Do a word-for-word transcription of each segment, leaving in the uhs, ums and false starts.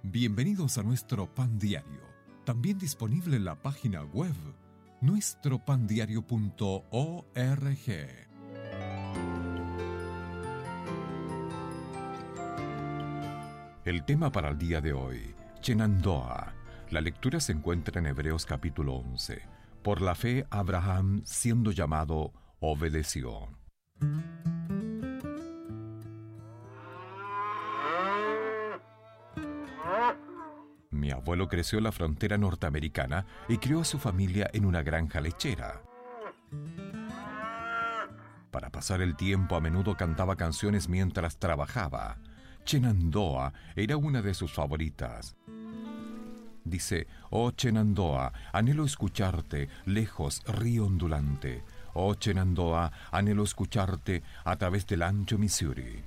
Bienvenidos a nuestro Pan Diario, también disponible en la página web nuestro pan diario punto org. El tema para el día de hoy, Shenandoah. La lectura se encuentra en Hebreos capítulo once. Por la fe, Abraham, siendo llamado, obedeció. Mi abuelo creció en la frontera norteamericana y crió a su familia en una granja lechera. Para pasar el tiempo, a menudo cantaba canciones mientras trabajaba. Shenandoah era una de sus favoritas. Dice: oh Shenandoah, anhelo escucharte, lejos, río ondulante. Oh Shenandoah, anhelo escucharte a través del ancho Missouri.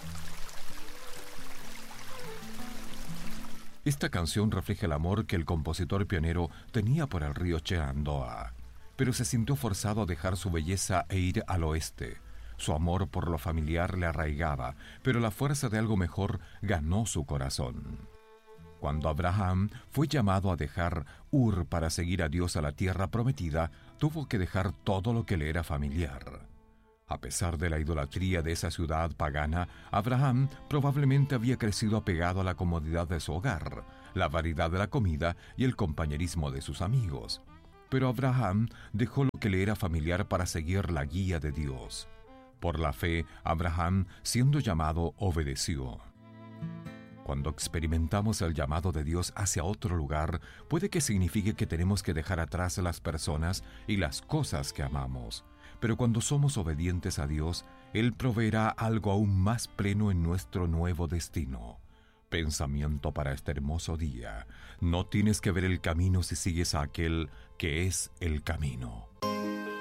Esta canción refleja el amor que el compositor pionero tenía por el río Shenandoah, pero se sintió forzado a dejar su belleza e ir al oeste. Su amor por lo familiar le arraigaba, pero la fuerza de algo mejor ganó su corazón. Cuando Abraham fue llamado a dejar Ur para seguir a Dios a la tierra prometida, tuvo que dejar todo lo que le era familiar. A pesar de la idolatría de esa ciudad pagana, Abraham probablemente había crecido apegado a la comodidad de su hogar, la variedad de la comida y el compañerismo de sus amigos. Pero Abraham dejó lo que le era familiar para seguir la guía de Dios. Por la fe, Abraham, siendo llamado, obedeció. Cuando experimentamos el llamado de Dios hacia otro lugar, puede que signifique que tenemos que dejar atrás las personas y las cosas que amamos. Pero cuando somos obedientes a Dios, Él proveerá algo aún más pleno en nuestro nuevo destino. Pensamiento para este hermoso día: no tienes que ver el camino si sigues a aquel que es el camino.